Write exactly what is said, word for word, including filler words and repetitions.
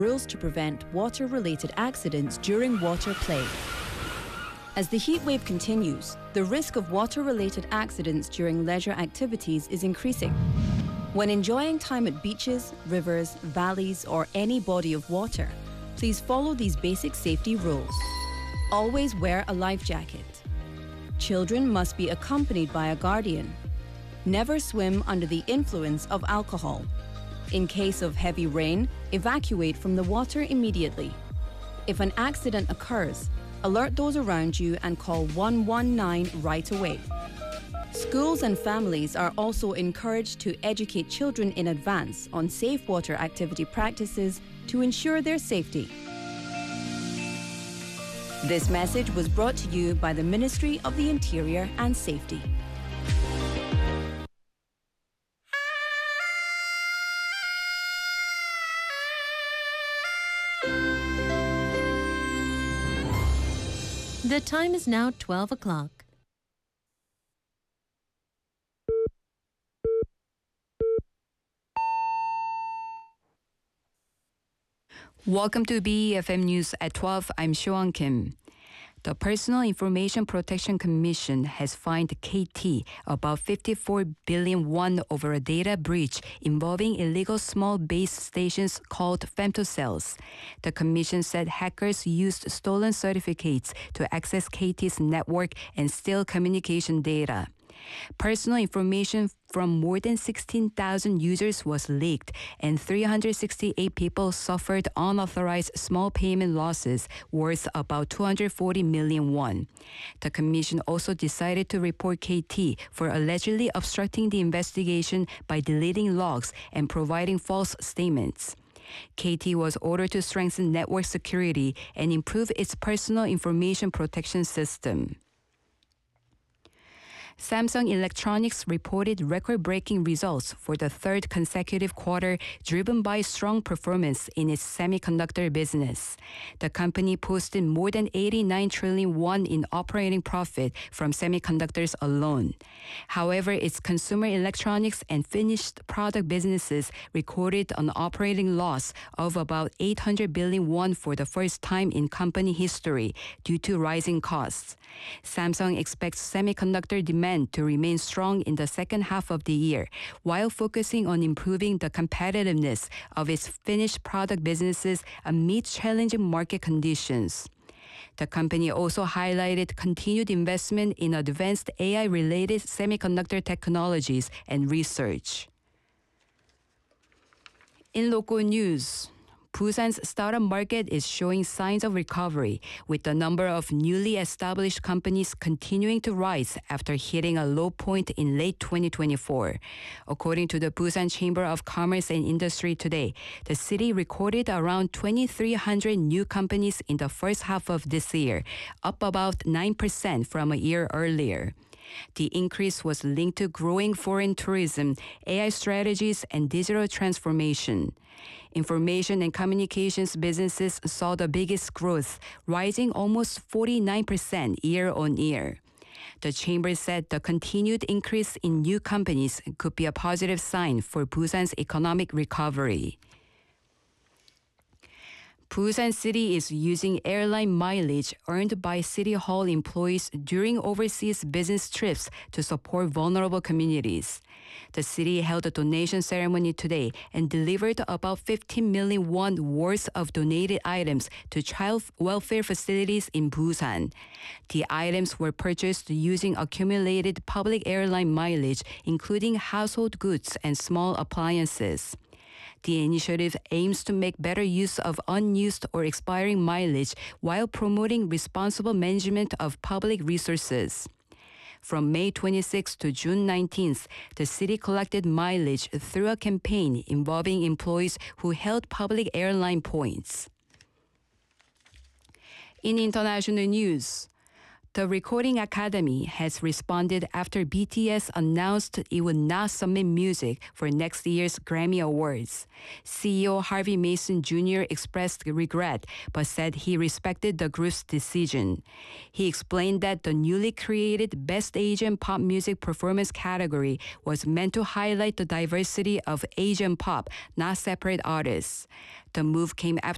rules to prevent water-related accidents during water play. As the heat wave continues, the risk of water-related accidents during leisure activities is increasing. When enjoying time at beaches, rivers, valleys, or any body of water, please follow these basic safety rules. Always wear a life jacket. Children must be accompanied by a guardian. Never swim under the influence of alcohol. In case of heavy rain, evacuate from the water immediately. If an accident occurs, alert those around you and call one one nine right away. Schools and families are also encouraged to educate children in advance on safe water activity practices to ensure their safety. This message was brought to you by the Ministry of the Interior and Safety. The time is now twelve o'clock. Welcome to B E F M News at twelve. I'm Seowan Kim. The Personal Information Protection Commission has fined K T about fifty-four billion won over a data breach involving illegal small base stations called femtocells. The commission said hackers used stolen certificates to access K T's network and steal communication data. Personal information from more than sixteen thousand users was leaked, and three hundred sixty-eight people suffered unauthorized small payment losses worth about two hundred forty million won. The commission also decided to report K T for allegedly obstructing the investigation by deleting logs and providing false statements. K T was ordered to strengthen network security and improve its personal information protection system. Samsung Electronics reported record-breaking results for the third consecutive quarter, driven by strong performance in its semiconductor business. The company posted more than eighty-nine trillion won in operating profit from semiconductors alone. However, its consumer electronics and finished product businesses recorded an operating loss of about eight hundred billion won for the first time in company history due to rising costs. Samsung expects semiconductor demand to remain strong in the second half of the year, while focusing on improving the competitiveness of its finished product businesses amid challenging market conditions. The company also highlighted continued investment in advanced A I-related semiconductor technologies and research. In local news, Busan's startup market is showing signs of recovery, with the number of newly established companies continuing to rise after hitting a low point in late twenty twenty-four. According to the Busan Chamber of Commerce and Industry today, the city recorded around twenty-three hundred new companies in the first half of this year, up about nine percent from a year earlier. The increase was linked to growing foreign tourism, A I strategies, and digital transformation. Information and communications businesses saw the biggest growth, rising almost forty-nine percent year on year. The chamber said the continued increase in new companies could be a positive sign for Busan's economic recovery. Busan City is using airline mileage earned by City Hall employees during overseas business trips to support vulnerable communities. The city held a donation ceremony today and delivered about fifteen million won worth of donated items to child welfare facilities in Busan. The items were purchased using accumulated public airline mileage, including household goods and small appliances. The initiative aims to make better use of unused or expiring mileage while promoting responsible management of public resources. From May twenty-sixth to June nineteenth, the city collected mileage through a campaign involving employees who held public airline points. In international news, the Recording Academy has responded after B T S announced it would not submit music for next year's Grammy Awards. C E O Harvey Mason Junior expressed regret but said he respected the group's decision. He explained that the newly created Best Asian Pop Music Performance category was meant to highlight the diversity of Asian pop, not separate artists. The move came after